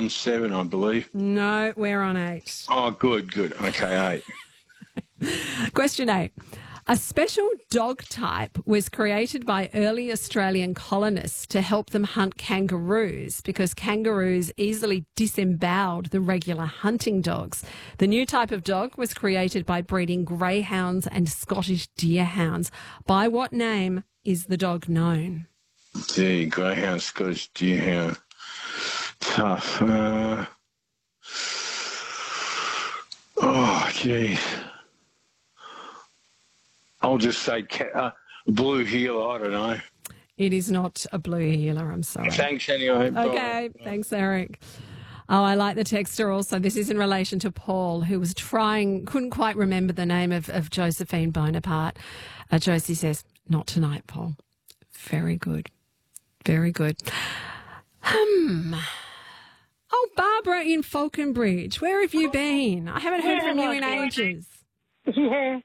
on 7, I believe. No, we're on 8. Oh, good. Okay, 8. Question 8. A special dog type was created by early Australian colonists to help them hunt kangaroos because kangaroos easily disemboweled the regular hunting dogs. The new type of dog was created by breeding greyhounds and Scottish deerhounds. By what name is the dog known? Gee, greyhound, Scottish deerhound. Tough. Oh, geez. I'll just say blue heeler. I don't know. It is not a blue heeler, I'm sorry. Thanks anyway. Okay, thanks, Eric. Oh, I like the texter also. This is in relation to Paul, who was couldn't quite remember the name of Josephine Bonaparte. Josie says, not tonight, Paul. Very good. Very good. Oh, Barbara in Falconbridge, where have you been? I haven't heard from you in ages. Yeah.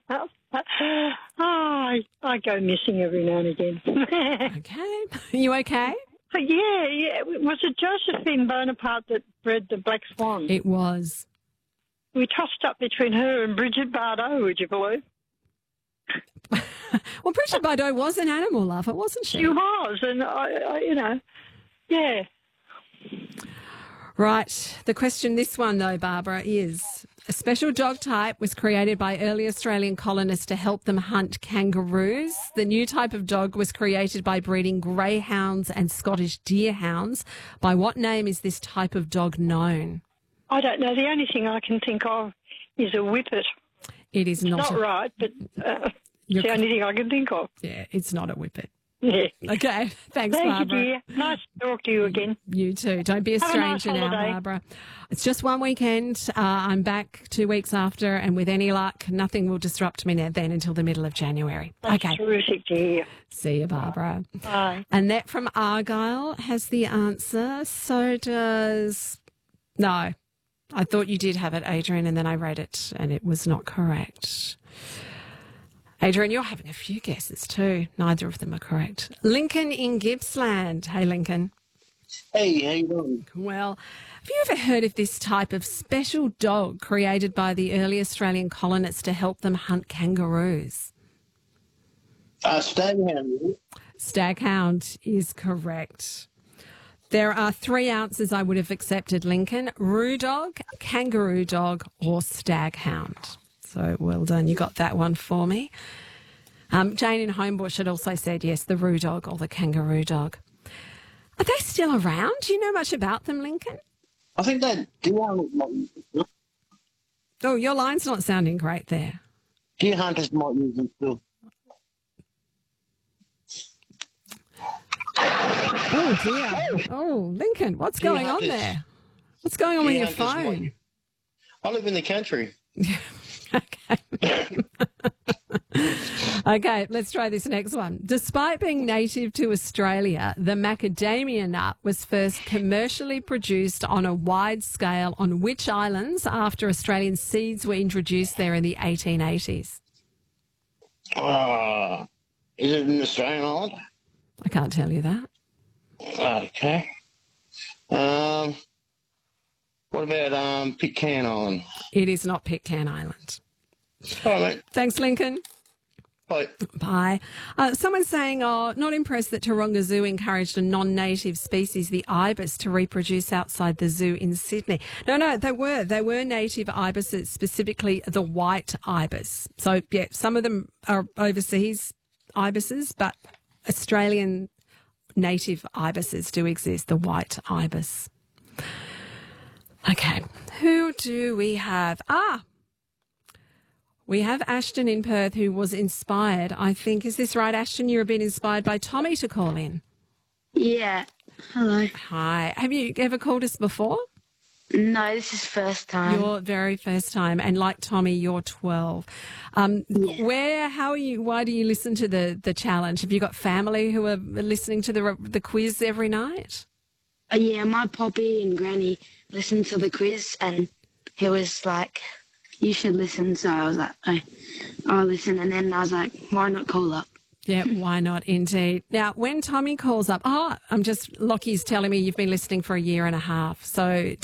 I go missing every now and again. Okay. Are you okay? Yeah. Was it Josephine Bonaparte that bred the black swan? It was. We tossed up between her and Bridget Bardot, would you believe? Well, Bridget Bardot was an animal lover, wasn't she? She was, and yeah. Right. The question, this one though, Barbara, is a special dog type was created by early Australian colonists to help them hunt kangaroos. The new type of dog was created by breeding greyhounds and Scottish deerhounds. By what name is this type of dog known? I don't know. The only thing I can think of is a whippet. It is not. Not right, but it's the only thing I can think of. Yeah, it's not a whippet. Yeah. Okay. Thanks, Thank Barbara. you, dear. Nice to talk to you again. You too. Don't be a Have a nice stranger now, holiday. Barbara. It's just one weekend. I'm back 2 weeks after, and with any luck, nothing will disrupt me then until the middle of January. That's okay. terrific to hear. See you, Barbara. Bye. Annette from Argyle has the answer. So does... No. I thought you did have it, Adrian, and then I read it, and it was not correct. Adrian, you're having a few guesses too. Neither of them are correct. Lincoln in Gippsland. Hey, Lincoln. Hey, how you doing? Well, have you ever heard of this type of special dog created by the early Australian colonists to help them hunt kangaroos? Staghound. Staghound is correct. There are 3 answers I would have accepted, Lincoln. Roo dog, kangaroo dog, or staghound. So well done. You got that one for me. Jane in Homebush had also said, yes, the roo dog or the kangaroo dog. Are they still around? Do you know much about them, Lincoln? I think that deer, Oh, your line's not sounding great there. deer hunters might use them still. Oh, dear. Oh, Lincoln, what's going on there? What's going on with your phone? I live in the country. Okay. Okay, let's try this next one. Despite being native to Australia, the macadamia nut was first commercially produced on a wide scale on which islands after Australian seeds were introduced there in the 1880s? Is it an Australian island? I can't tell you that. Okay. What about Pitcairn Island? It is not Pitcairn Island. All right, mate. Thanks, Lincoln. Bye. Bye. Someone's saying, not impressed that Taronga Zoo encouraged a non-native species, the ibis, to reproduce outside the zoo in Sydney. No, they were native ibises, specifically the white ibis. So, yeah, some of them are overseas ibises, but Australian native ibises do exist, the white ibis. Okay, who do we have? We have Ashton in Perth who was inspired, I think. Is this right, Ashton? You've been inspired by Tommy to call in. Yeah. Hello. Hi. Have you ever called us before? No, this is first time. Your very first time. And like Tommy, you're 12. Yeah. How are you? Why do you listen to the challenge? Have you got family who are listening to the quiz every night? Yeah, my poppy and granny listened to the quiz and he was like, you should listen. So I was like, I'll listen. And then I was like, why not call up? Yeah, why not, indeed. Now, when Tommy calls up, Lockie's telling me you've been listening for a year and a half. So